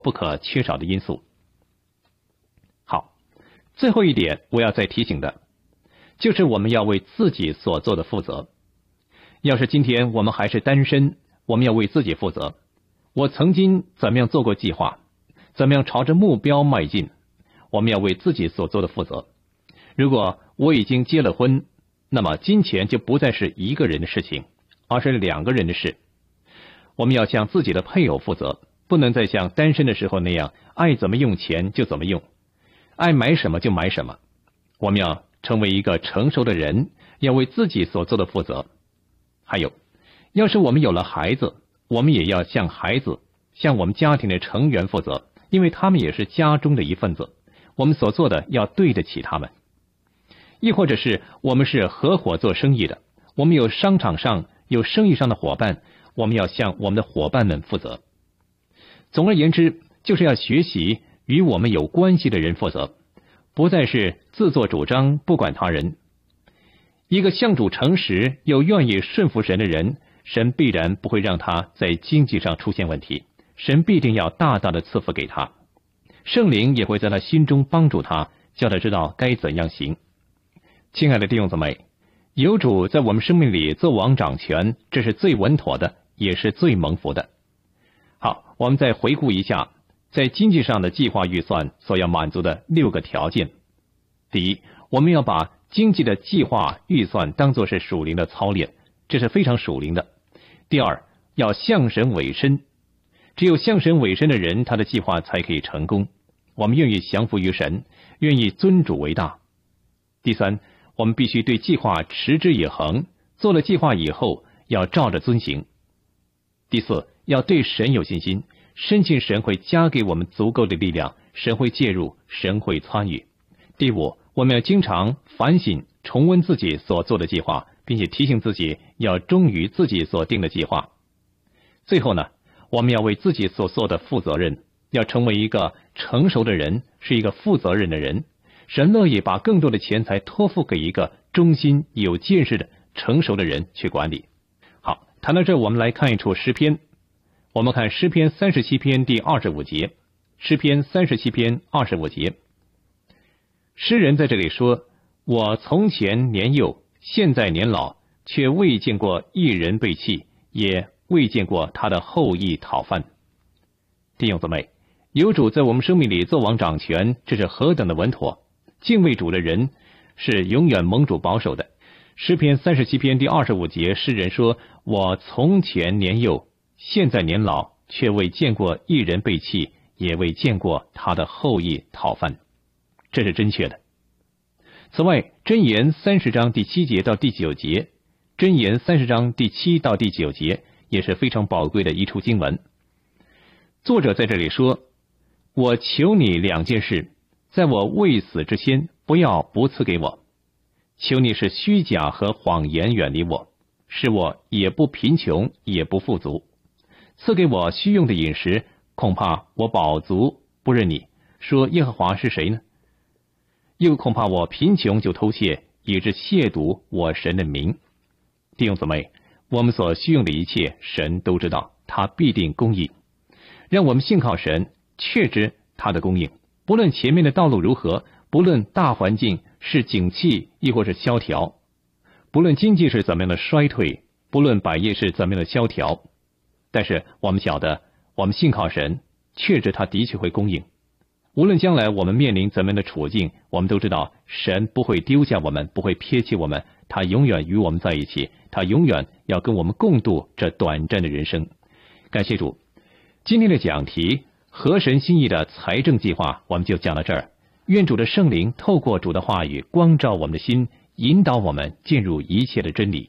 不可缺少的因素。好，最后一点我要再提醒的，就是我们要为自己所做的负责。要是今天我们还是单身，我们要为自己负责。我曾经怎么样做过计划，怎么样朝着目标迈进，我们要为自己所做的负责。如果我已经结了婚，那么金钱就不再是一个人的事情，而是两个人的事。我们要向自己的配偶负责，不能再像单身的时候那样，爱怎么用钱就怎么用，爱买什么就买什么。我们要成为一个成熟的人，要为自己所做的负责。还有，要是我们有了孩子，我们也要向孩子，向我们家庭的成员负责，因为他们也是家中的一份子，我们所做的要对得起他们。亦或者是我们是合伙做生意的，我们有商场上有生意上的伙伴，我们要向我们的伙伴们负责。总而言之，就是要学习与我们有关系的人负责，不再是自作主张不管他人。一个向主诚实又愿意顺服神的人，神必然不会让他在经济上出现问题，神必定要大大的赐福给他，圣灵也会在他心中帮助他，叫他知道该怎样行。亲爱的弟兄姊妹，有主在我们生命里做王掌权，这是最稳妥的，也是最蒙福的。好，我们再回顾一下在经济上的计划预算所要满足的6个条件。第一，我们要把经济的计划预算当作是属灵的操练，这是非常属灵的。第二，要向神委身，只有向神委身的人，他的计划才可以成功。我们愿意降服于神，愿意尊主为大。第三，我们必须对计划持之以恒，做了计划以后要照着遵行。第四，要对神有信心，深信神会加给我们足够的力量，神会介入，神会参与。第五，我们要经常反省重温自己所做的计划，并且提醒自己要忠于自己所定的计划。最后呢，我们要为自己所做的负责任，要成为一个成熟的人，是一个负责任的人。神乐意把更多的钱财托付给一个忠心有见识的成熟的人去管理。好，谈到这，我们来看一处诗篇。我们看诗篇37篇第25节。诗篇37篇25节，诗人在这里说，我从前年幼，现在年老，却未见过一人被弃，也未见过他的后裔讨饭。弟兄姊妹，有主在我们生命里做王掌权，这是何等的稳妥。敬畏主的人是永远蒙主保守的。诗篇37篇第25节，诗人说，我从前年幼，现在年老，却未见过一人被弃，也未见过他的后裔讨饭。这是真确的。此外，箴言30章第7节到第9节，箴言30章第7到第9节也是非常宝贵的一处经文。作者在这里说，我求你2件事，在我未死之前，不要不赐给我。求你使虚假和谎言远离我，使我也不贫穷，也不富足。赐给我虚用的饮食，恐怕我饱足不认你，说耶和华是谁呢？又恐怕我贫穷就偷窃，以致亵渎我神的名。弟兄姊妹，我们所需用的一切，神都知道，他必定公义。让我们信靠神，确知他的供应。不论前面的道路如何，不论大环境是景气亦或是萧条，不论经济是怎么样的衰退，不论百业是怎么样的萧条，但是我们晓得，我们信靠神，确知他的确会供应。无论将来我们面临怎么样的处境，我们都知道神不会丢下我们，不会撇弃我们，他永远与我们在一起，他永远要跟我们共度这短暂的人生。感谢主。今天的讲题合神心意的财政计划，我们就讲到这儿。愿主的圣灵透过主的话语光照我们的心，引导我们进入一切的真理。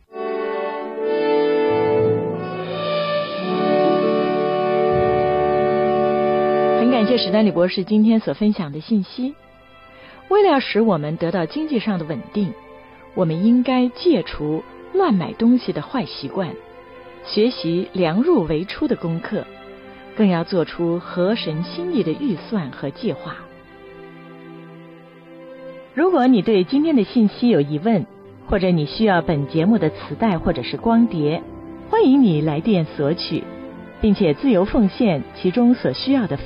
很感谢史丹利博士今天所分享的信息。为了使我们得到经济上的稳定，我们应该戒除乱买东西的坏习惯，学习量入为出的功课，更要做出合神心意的预算和计划。如果你对今天的信息有疑问，或者你需要本节目的磁带或者是光碟，欢迎你来电索取，并且自由奉献其中所需要的